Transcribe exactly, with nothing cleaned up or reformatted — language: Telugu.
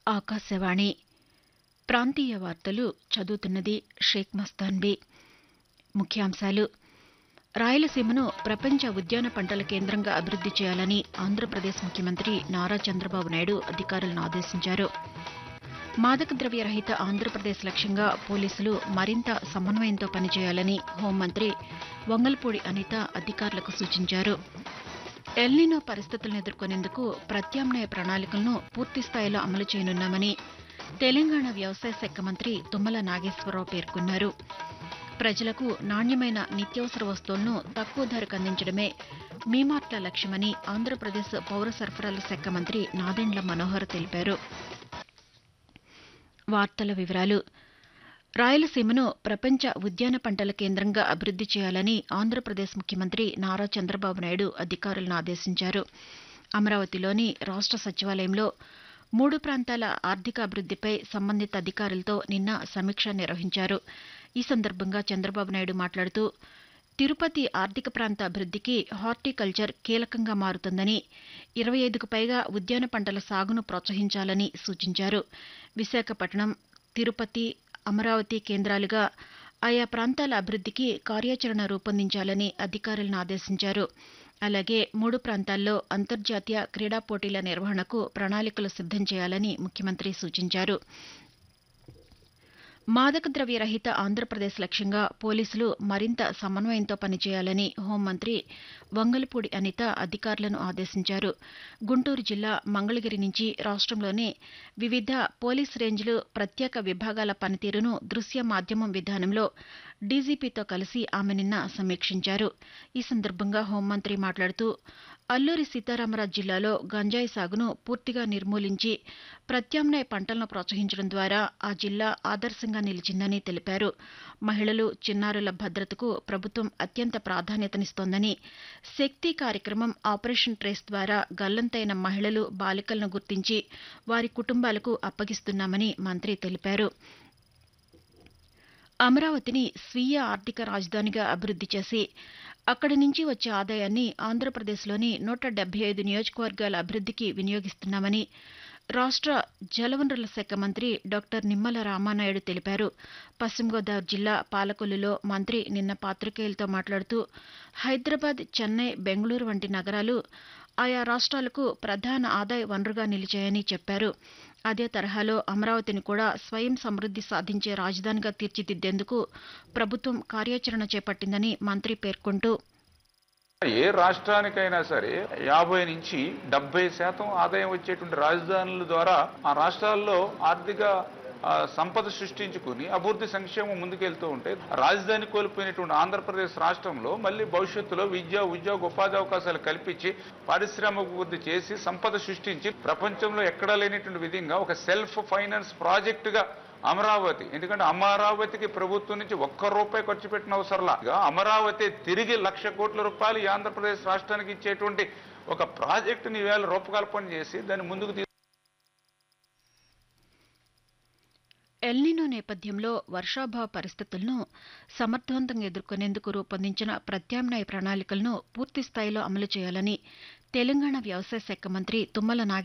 ఆకాశవాణి ప్రాంతీయ వార్తలు చదువుతున్నది షేక్ మస్తాన్బీ. ముఖ్యాంశాలు: రాయలసీమను ప్రపంచ ఉద్యాన పంటల కేంద్రంగా అభివృద్ది చేయాలని ఆంధ్రప్రదేశ్ ముఖ్యమంత్రి నారా చంద్రబాబు నాయుడు అధికారులను ఆదేశించారు. మాదక ద్రవ్య రహిత ఆంధ్రప్రదేశ్ లక్ష్యంగా పోలీసులు మరింత సమన్వయంతో పనిచేయాలని హోంమంత్రి వంగల్పూడి అనిత అధికారులకు సూచించారు. ఎల్నినో పరిస్థితులను ఎదుర్కొనేందుకు ప్రత్యామ్నాయ ప్రణాళికలను పూర్తిస్థాయిలో అమలు చేయనున్నామని తెలంగాణ వ్యవసాయ శాఖ మంత్రి తుమ్మల నాగేశ్వరరావు పేర్కొన్నారు. ప్రజలకు నాణ్యమైన నిత్యావసర వస్తువులను తక్కువ ధరకు అందించడమే మీమార్ట్ల లక్ష్యమని ఆంధ్రప్రదేశ్ పౌర సరఫరాల శాఖ మంత్రి నాదెండ్ల మనోహర్ తెలిపారు. వార్తల వివరాలు: రాయలసీమను ప్రపంచ ఉద్యాన పంటల కేంద్రంగా అభివృద్ది చేయాలని ఆంధ్రప్రదేశ్ ముఖ్యమంత్రి నారా చంద్రబాబు నాయుడు అధికారులను ఆదేశించారు. అమరావతిలోని రాష్ట సచివాలయంలో మూడు ప్రాంతాల ఆర్థికాభివృద్దిపై సంబంధిత అధికారులతో నిన్న సమీక్ష నిర్వహించారు. ఈ సందర్భంగా చంద్రబాబు నాయుడు మాట్లాడుతూ తిరుపతి ఆర్థిక ప్రాంత అభివృద్దికి హార్టికల్చర్ కీలకంగా మారుతుందని, ఇరవై ఐదుకు పైగా ఉద్యాన పంటల సాగును ప్రోత్సహించాలని సూచించారు. విశాఖపట్నం, తిరుపతి, అమరావతి కేంద్రాలుగా ఆయా ప్రాంతాల అభివృద్దికి కార్యాచరణ రూపొందించాలని అధికారులను ఆదేశించారు. అలాగే మూడు ప్రాంతాల్లో అంతర్జాతీయ క్రీడా పోటీల నిర్వహణకు ప్రణాళికలు సిద్దం చేయాలని ముఖ్యమంత్రి సూచించారు. మాదక ద్రవ్య రహిత ఆంధ్రప్రదేశ్ లక్ష్యంగా పోలీసులు మరింత సమన్వయంతో పనిచేయాలని హోంమంత్రి వంగల్పూడి అనిత అధికారులను ఆదేశించారు. గుంటూరు జిల్లా మంగళగిరి నుంచి రాష్టంలోని వివిధ పోలీస్ రేంజ్లు, ప్రత్యేక విభాగాల పనితీరును దృశ్య మాధ్యమం విధానంలో డీజీపీతో కలిసి ఆమె నిన్న సమీక్షించారు. ఈ సందర్భంగా హోంమంత్రి మాట్లాడుతూ అల్లూరి సీతారామరాజు జిల్లాలో గంజాయి సాగును పూర్తిగా నిర్మూలించి ప్రత్యామ్నాయ పంటలను ప్రోత్సహించడం ద్వారా ఆ జిల్లా ఆదర్శంగా నిలిచిందని తెలిపారు. మహిళలు, చిన్నారుల భద్రతకు ప్రభుత్వం అత్యంత ప్రాధాన్యతనిస్తోందని, శక్తి కార్యక్రమం, ఆపరేషన్ ట్రేస్ ద్వారా గల్లంతైన మహిళలు, బాలికలను గుర్తించి వారి కుటుంబాలకు అప్పగిస్తున్నామని మంత్రి తెలిపారు. అమరావతిని స్వీయ ఆర్థిక రాజధానిగా అభివృద్ది చేసి అక్కడి నుంచి వచ్చే ఆదాయాన్ని ఆంధ్రప్రదేశ్లోని నూట డెబ్బై ఐదు నియోజకవర్గాల అభివృద్దికి వినియోగిస్తున్నామని రాష్ట జలవనరుల శాఖ మంత్రి డాక్టర్ నిమ్మల రామానాయుడు తెలిపారు. పశ్చిమ గోదావరి జిల్లా పాలకొల్లులో మంత్రి నిన్న పాతికేయులతో మాట్లాడుతూ హైదరాబాద్, చెన్నై, బెంగళూరు వంటి నగరాలు ఆయా రాష్ట్రాలకు ప్రధాన ఆదాయ వనరుగా నిలిచాయని చెప్పారు. అదే తరహాలో అమరావతిని కూడా స్వయం సమృద్ది సాధించే రాజధానిగా తీర్చిదిద్దేందుకు ప్రభుత్వం కార్యాచరణ చేపట్టిందని మంత్రి పేర్కొంటూ, ఏ రాష్ట్రానికైనా సరే యాభై నుంచి డెబ్బై శాతం ఆదాయం వచ్చేటువంటి రాజధానుల ద్వారా ఆ రాష్ట్రాల్లో ఆర్థిక సంపద సృష్టించుకుని అభివృద్ధి సంక్షేమం ముందుకెళ్తూ ఉంటే, రాజధాని కోల్పోయినటువంటి ఆంధ్రప్రదేశ్ రాష్ట్రంలో మళ్ళీ భవిష్యత్తులో విద్య, ఉద్యోగ, ఉపాధి అవకాశాలు కల్పించి పారిశ్రామిక అభివృద్ధి చేసి సంపద సృష్టించి ప్రపంచంలో ఎక్కడా లేనటువంటి విధంగా ఒక సెల్ఫ్ ఫైనాన్స్ ప్రాజెక్టుగా అమరావతి, ఎందుకంటే అమరావతికి ప్రభుత్వం నుంచి ఒక్క రూపాయి ఖర్చు పెట్టిన అవసరంలా అమరావతి తిరిగి లక్ష కోట్ల రూపాయలు ఈ ఆంధ్రప్రదేశ్ రాష్ట్రానికి ఇచ్చేటువంటి ఒక ప్రాజెక్టుని ఈవేళ రూపకల్పన చేసి దాన్ని ముందుకు తీ ఎల్నినో నేపథ్యంలో వర్షాభావ పరిస్థితులను సమర్థవంతంగా ఎదుర్కొనేందుకు రూపొందించిన ప్రత్యామ్నాయ ప్రణాళికలను పూర్తిస్థాయిలో అమలు చేయాలని తెలంగాణ వ్యవసాయ శాఖ మంత్రి తుమ్మల నాగేశ్వరరావు